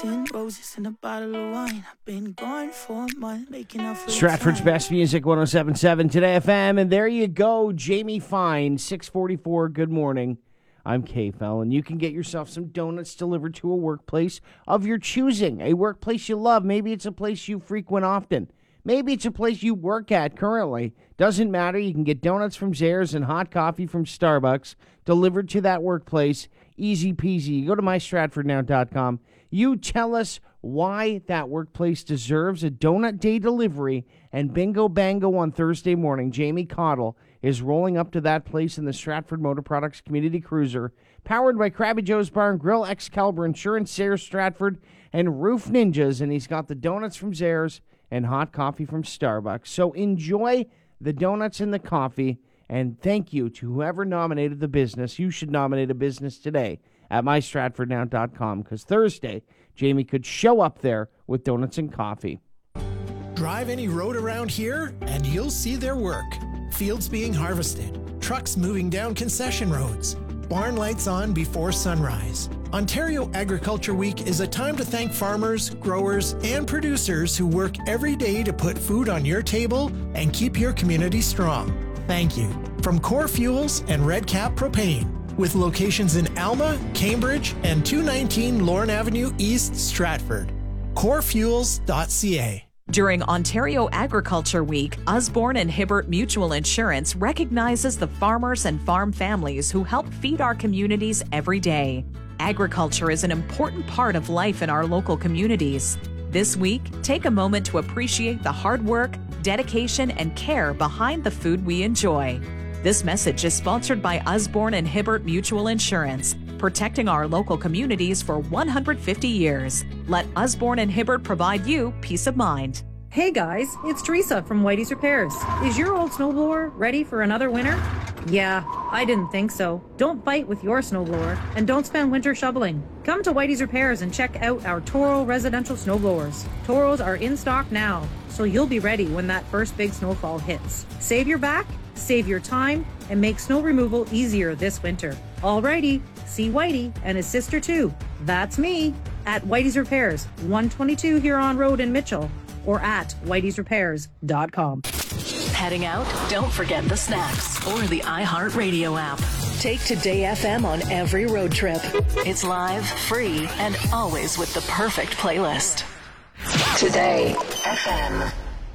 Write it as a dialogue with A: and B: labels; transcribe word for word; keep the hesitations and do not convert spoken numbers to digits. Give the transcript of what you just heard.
A: in roses and a bottle of wine. I've been gone for a month, making up for the
B: Stratford's
A: time.
B: Best Music, one oh seven point seven Today F M. And there you go, Jamie Fine, six forty-four. Good morning. I'm K-Fel, and you can get yourself some donuts delivered to a workplace of your choosing, a workplace you love. Maybe it's a place you frequent often. Maybe it's a place you work at currently. Doesn't matter. You can get donuts from Zehrs and hot coffee from Starbucks delivered to that workplace. Easy peasy. You go to my stratford now dot com. You tell us why that workplace deserves a donut day delivery, and bingo bango on Thursday morning, Jamie Cottle is rolling up to that place in the Stratford Motor Products Community Cruiser, powered by Krabby Joe's Bar and Grill, Excalibur Insurance, Zehrs Stratford, and Roof Ninjas. And he's got the donuts from Zehrs and hot coffee from Starbucks. So enjoy the donuts and the coffee, and thank you to whoever nominated the business. You should nominate a business today at my stratford now dot com, because Thursday, Jamie could show up there with donuts and coffee.
C: Drive any road around here, and you'll see their work. Fields being harvested, trucks moving down concession roads, barn lights on before sunrise. Ontario Agriculture Week is a time to thank farmers, growers, and producers who work every day to put food on your table and keep your community strong. Thank you. From Core Fuels and Red Cap Propane, with locations in Alma, Cambridge, and two nineteen Lorne Avenue East, Stratford. core fuels dot c a.
D: During Ontario Agriculture Week, Usborne and Hibbert Mutual Insurance recognizes the farmers and farm families who help feed our communities every day. Agriculture is an important part of life in our local communities. This week, take a moment to appreciate the hard work, dedication, and care behind the food we enjoy. This message is sponsored by Usborne and Hibbert Mutual Insurance, protecting our local communities for one hundred fifty years. Let Usborne and Hibbert provide you peace of mind.
E: Hey guys, it's Teresa from Whitey's Repairs. Is your old snowblower ready for another winter? Yeah, I didn't think so. Don't fight with your snowblower, and don't spend winter shoveling. Come to Whitey's Repairs and check out our Toro residential snowblowers. Toros are in stock now, so you'll be ready when that first big snowfall hits. Save your back, save your time, and make snow removal easier this winter. Alrighty, see Whitey and his sister too. That's me at Whitey's Repairs, one twenty-two Huron Road in Mitchell, or at whiteys repairs dot com.
F: Heading out? Don't forget the snacks or the iHeartRadio app. Take Today F M on every road trip. It's live, free, and always with the perfect playlist. Today F M.